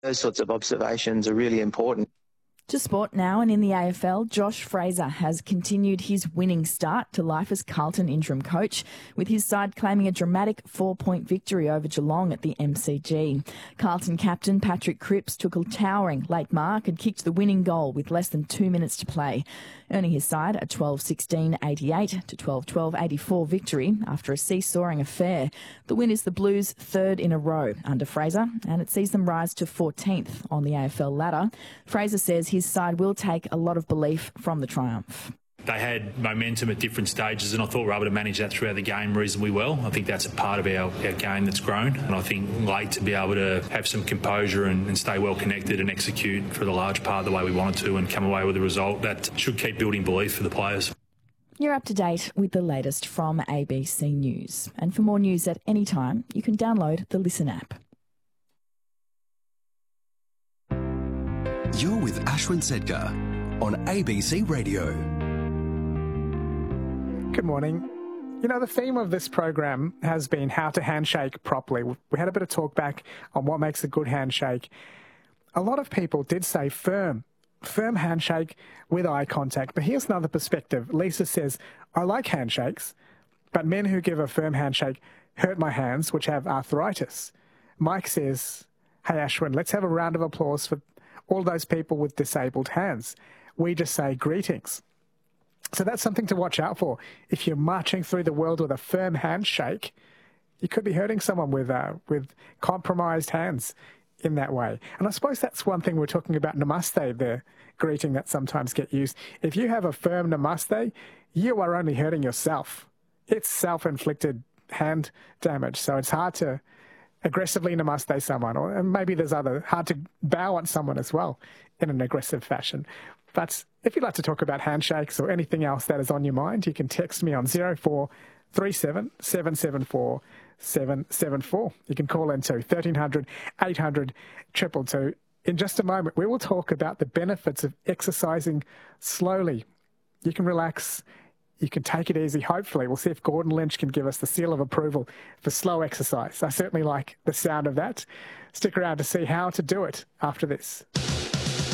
Those sorts of observations are really important. To sport now, and in the AFL, Josh Fraser has continued his winning start to life as Carlton interim coach, with his side claiming a dramatic 4-point victory over Geelong at the MCG. Carlton captain Patrick Cripps took a towering late mark and kicked the winning goal with less than 2 minutes to play, earning his side a 12-16-88 to 12-12-84 victory after a seesawing affair. The win is the Blues' third in a row under Fraser, and it sees them rise to 14th on the AFL ladder. Fraser says his side will take a lot of belief from the triumph. They had momentum at different stages, and I thought we were able to manage that throughout the game reasonably well. I think that's a part of our game that's grown, and I think late to be able to have some composure and stay well connected and execute for the large part the way we wanted to and come away with a result that should keep building belief for the players. You're up to date with the latest from ABC News. And for more news at any time, you can download the Listen app. You're with Ashwin Sedgar on ABC Radio. Good morning. You know, the theme of this program has been how to handshake properly. We had a bit of talk back on what makes a good handshake. A lot of people did say firm handshake with eye contact. But here's another perspective. Lisa says, I like handshakes, but men who give a firm handshake hurt my hands, which have arthritis. Mike says, hey, Ashwin, let's have a round of applause for all those people with disabled hands. We just say greetings. So that's something to watch out for. If you're marching through the world with a firm handshake, you could be hurting someone with compromised hands in that way. And I suppose that's one thing we're talking about namaste, the greeting that sometimes get used. If you have a firm namaste, you are only hurting yourself. It's self-inflicted hand damage. So it's hard to aggressively namaste someone, or maybe there's hard to bow at someone as well in an aggressive fashion. But if you'd like to talk about handshakes or anything else that is on your mind, you can text me on 0437 774 774. You can call into 1300 800 222. In just a moment, we will talk about the benefits of exercising slowly. You can relax. You can take it easy, hopefully. We'll see if Gordon Lynch can give us the seal of approval for slow exercise. I certainly like the sound of that. Stick around to see how to do it after this.